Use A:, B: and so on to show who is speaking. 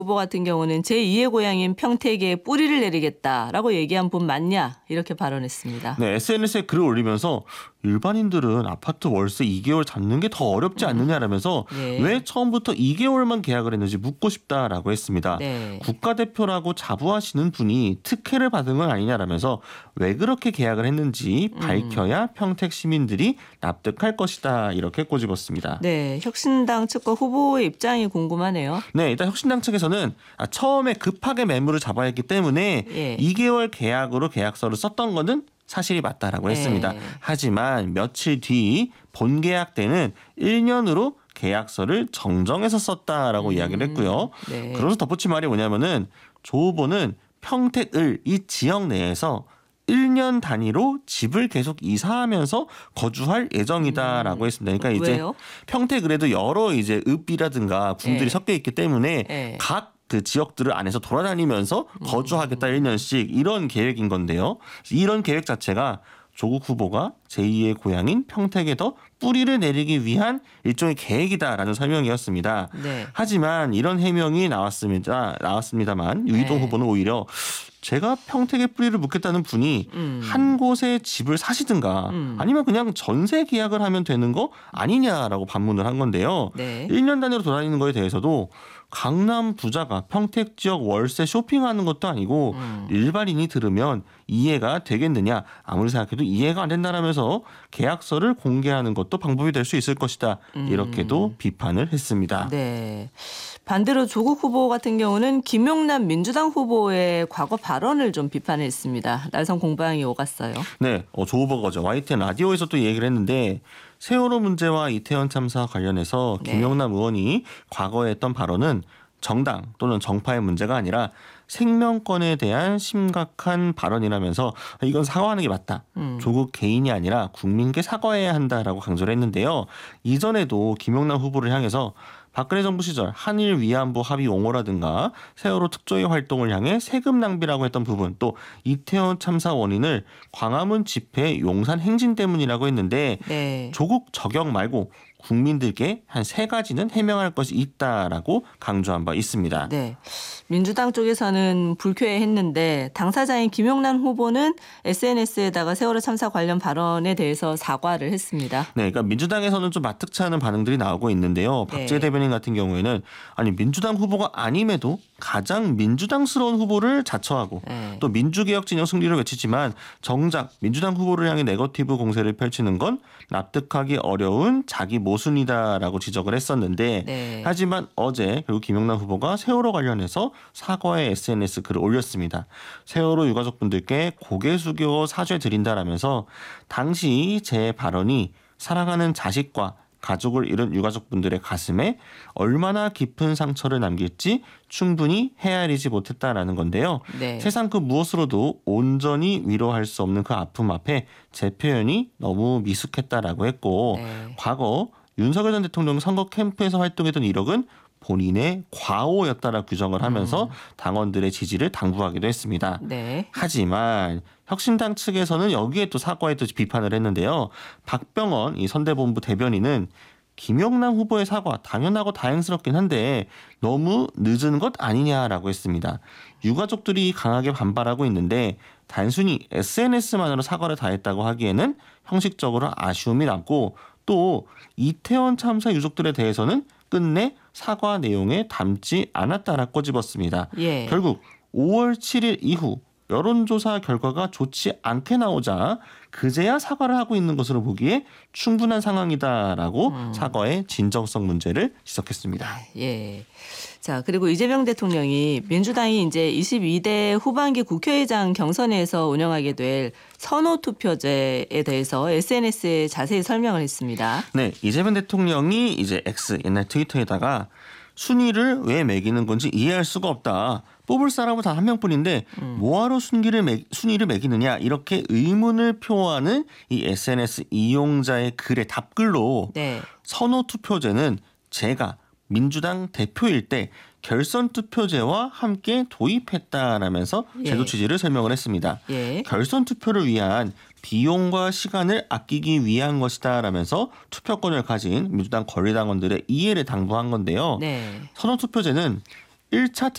A: 후보 같은 경우는 제2의 고향인 평택에 뿌리를 내리겠다라고 얘기한 분 맞냐 이렇게 발언했습니다.
B: 네, SNS에 글을 올리면서 일반인들은 아파트 월세 2개월 잡는 게 더 어렵지 않느냐라면서
A: 네.
B: 왜 처음부터 2개월만 계약을 했는지 묻고 싶다라고 했습니다.
A: 네.
B: 국가대표라고 자부하시는 분이 특혜를 받은 건 아니냐라면서 왜 그렇게 계약을 했는지 밝혀야 평택 시민들이 납득할 것이다 이렇게 꼬집었습니다.
A: 네, 혁신당 측과 후보의 입장이 궁금하네요.
B: 네, 일단 혁신당 측에서는 처음에 급하게 매물을 잡아야 했기 때문에
A: 예.
B: 2개월 계약으로 계약서를 썼던 거는 사실이 맞다라고 했습니다. 하지만 며칠 뒤 본계약 때는 1년으로 계약서를 정정해서 썼다라고 이야기를 했고요.
A: 네.
B: 그러면서 덧붙인 말이 뭐냐면은 조 후보는 평택을 이 지역 내에서 1년 단위로 집을 계속 이사하면서 거주할 예정이다라고 했습니다. 그러니까 이제
A: 왜요?
B: 평택을에도 여러 이제 읍이라든가 군들이
A: 예.
B: 섞여 있기 때문에
A: 예.
B: 각 그 지역들을 안에서 돌아다니면서 거주하겠다 1년씩 이런 계획인 건데요. 이런 계획 자체가 조국 후보가 제2의 고향인 평택에 더 뿌리를 내리기 위한 일종의 계획이다라는 설명이었습니다.
A: 네.
B: 하지만 이런 해명이 나왔습니다만 유희동
A: 네.
B: 후보는 오히려 제가 평택에 뿌리를 묻겠다는 분이 한 곳에 집을 사시든가 아니면 그냥 전세 계약을 하면 되는 거 아니냐라고 반문을 한 건데요.
A: 네.
B: 1년 단위로 돌아다니는 거에 대해서도 강남 부자가 평택 지역 월세 쇼핑하는 것도 아니고 일반인이 들으면 이해가 되겠느냐. 아무리 생각해도 이해가 안 된다라면서 계약서를 공개하는 것도 방법이 될 수 있을 것이다. 이렇게도 비판을 했습니다.
A: 네. 반대로 조국 후보 같은 경우는 김용남 민주당 후보의 과거 발언을 좀 비판했습니다. 날선 공방이 오갔어요.
B: 네, 조 후보가 어제 YTN 라디오에서 또 얘기를 했는데 세월호 문제와 이태원 참사 관련해서
A: 네.
B: 김용남 의원이 과거에 했던 발언은 정당 또는 정파의 문제가 아니라 생명권에 대한 심각한 발언이라면서 이건 사과하는 게 맞다. 조국 개인이 아니라 국민께 사과해야 한다라고 강조를 했는데요. 이전에도 김용남 후보를 향해서 박근혜 정부 시절 한일 위안부 합의 옹호라든가 세월호 특조위 활동을 향해 세금 낭비라고 했던 부분 또 이태원 참사 원인을 광화문 집회 용산 행진 때문이라고 했는데
A: 네.
B: 조국 저격 말고 국민들께 한 3가지는 해명할 것이 있다라고 강조한 바 있습니다.
A: 네. 민주당 쪽에서는 불쾌해했는데 당사자인 김용남 후보는 SNS에다가 세월호 참사 관련 발언에 대해서 사과를 했습니다.
B: 네, 그러니까 민주당에서는 좀 마뜩치 않은 반응들이 나오고 있는데요. 박재 대변인 같은 경우에는 아니 민주당 후보가 아님에도 가장 민주당스러운 후보를 자처하고 또 민주개혁 진영 승리를 외치지만 정작 민주당 후보를 향해 네거티브 공세를 펼치는 건 납득하기 어려운 자기 모순이다라고 지적을 했었는데 하지만 어제 결국 김용남 후보가 세월호 관련해서 사과의 SNS 글을 올렸습니다. 세월호 유가족분들께 고개 숙여 사죄드린다라면서 당시 제 발언이 사랑하는 자식과 가족을 잃은 유가족분들의 가슴에 얼마나 깊은 상처를 남길지 충분히 헤아리지 못했다라는 건데요.
A: 네.
B: 세상 그 무엇으로도 온전히 위로할 수 없는 그 아픔 앞에 제 표현이 너무 미숙했다라고 했고 과거 윤석열 전 대통령 선거 캠프에서 활동했던 이력은 본인의 과오였다라 규정을 하면서 당원들의 지지를 당부하기도 했습니다.
A: 네.
B: 하지만 혁신당 측에서는 여기에 또 사과에 또 비판을 했는데요. 박병원 이 선대본부 대변인은 김용남 후보의 사과 당연하고 다행스럽긴 한데 너무 늦은 것 아니냐라고 했습니다. 유가족들이 강하게 반발하고 있는데 단순히 SNS만으로 사과를 다했다고 하기에는 형식적으로 아쉬움이 남고 또 이태원 참사 유족들에 대해서는 끝내 사과 내용에 담지 않았다라고 꼬집었습니다. 결국 5월 7일 이후 여론조사 결과가 좋지 않게 나오자 그제야 사과를 하고 있는 것으로 보기에 충분한 상황이다라고 사과의 진정성 문제를 지적했습니다.
A: 예. 자, 그리고 이재명 대통령이 민주당이 이제 22대 후반기 국회의장 경선에서 운영하게 될 선호투표제에 대해서 SNS에 자세히 설명을 했습니다.
B: 네, 이재명 대통령이 이제 X 옛날 트위터에다가 순위를 왜 매기는 건지 이해할 수가 없다. 뽑을 사람은 단 한 명뿐인데 뭐하러 순위를 매기느냐 이렇게 의문을 표하는 이 SNS 이용자의 글의 답글로 선호투표제는 제가 민주당 대표일 때 결선 투표제와 함께 도입했다라면서 제도 취지를 설명을 했습니다. 결선 투표를 위한 비용과 시간을 아끼기 위한 것이다라면서 투표권을 가진 민주당 권리당원들의 이해를 당부한 건데요. 선호투표제는 1차